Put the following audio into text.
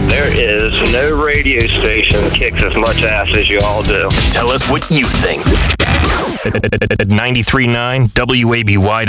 There is no radio station that kicks as much ass as you all do. Tell us what you think. At 93.9 WABY.FM.